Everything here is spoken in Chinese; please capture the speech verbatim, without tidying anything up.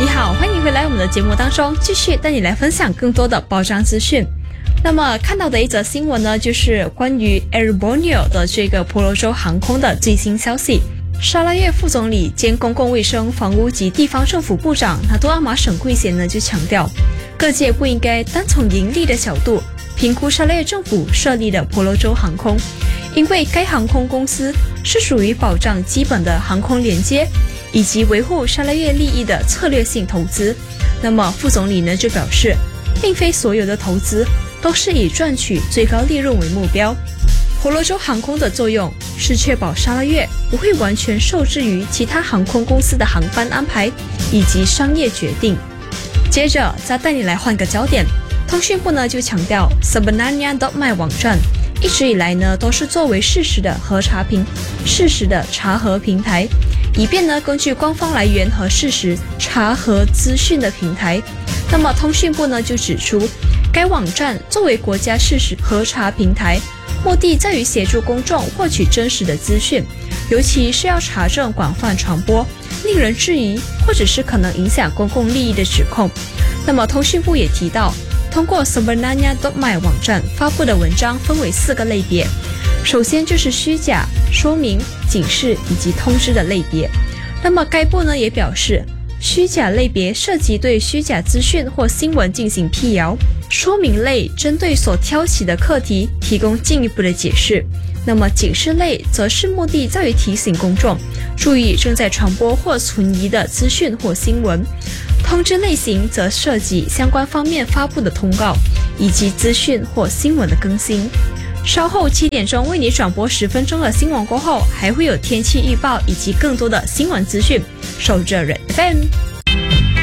你好，欢迎回来我们的节目当中，继续带你来分享更多的保障资讯。那么看到的一则新闻呢，就是关于 Air Borneo 的这个婆罗洲航空的最新消息。沙拉越副总理兼公共卫生、房屋及地方政府部长纳多阿玛省贵贤呢就强调，各界不应该单从盈利的角度评估沙拉越政府设立的婆罗洲航空，因为该航空公司是属于保障基本的航空连接以及维护沙拉越利益的策略性投资。那么副总理呢就表示，并非所有的投资都是以赚取最高利润为目标。婆罗洲航空的作用是确保沙拉越不会完全受制于其他航空公司的航班安排以及商业决定。接着再带你来换个焦点，通讯部呢就强调 Sebenarnya 点 my 网站一直以来呢都是作为事实的核查平事实的查核平台，以便呢根据官方来源和事实查核资讯的平台。那么通讯部呢就指出，该网站作为国家事实核查平台，目的在于协助公众获取真实的资讯，尤其是要查证广泛传播令人质疑或者是可能影响公共利益的指控。那么通讯部也提到，通过 Sebenarnya 点 my 网站发布的文章分为四个类别，首先就是虚假、说明、警示以及通知的类别。那么该部呢也表示，虚假类别涉及对虚假资讯或新闻进行辟谣，说明类针对所挑起的课题提供进一步的解释，那么警示类则是目的在于提醒公众注意正在传播或存疑的资讯或新闻，通知类型则涉及相关方面发布的通告以及资讯或新闻的更新。稍后七点钟为你转播十分钟的新闻过后，还会有天气预报以及更多的新闻资讯，守着 Red F M。